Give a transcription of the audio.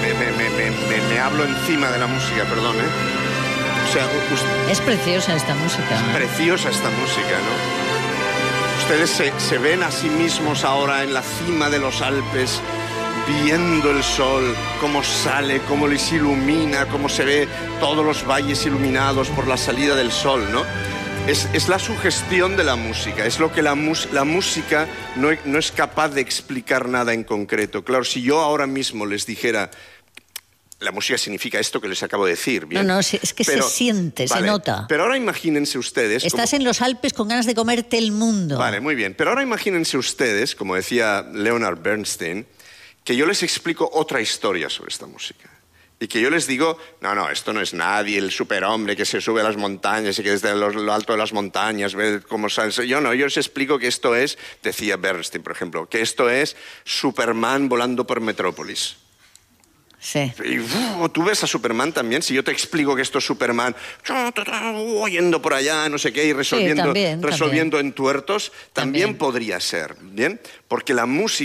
me hablo encima de la música, perdón, ¿eh? O sea, es preciosa esta música. Es preciosa esta música, ¿no? Ustedes se ven a sí mismos ahora en la cima de los Alpes, viendo el sol, cómo sale, cómo les ilumina, cómo se ve todos los valles iluminados por la salida del sol, ¿no? Es la sugestión de la música, es lo que la música no es capaz de explicar nada en concreto. Claro, si yo ahora mismo les dijera, la música significa esto que les acabo de decir, ¿bien? No, es que se siente, vale, se nota. Pero ahora imagínense ustedes... Estás en los Alpes con ganas de comerte el mundo. Vale, muy bien. Pero ahora imagínense ustedes, como decía Leonard Bernstein, que yo les explico otra historia sobre esta música. Y que yo les digo, no, esto no es nadie, el superhombre que se sube a las montañas y que desde lo alto de las montañas ve cómo sale. Yo les explico que esto es, decía Bernstein, por ejemplo, que esto es Superman volando por Metrópolis. Sí. Y tú ves a Superman también, si yo te explico que esto es Superman yendo por allá, no sé qué, y resolviendo, sí, también. entuertos, también podría ser, ¿bien? Porque la música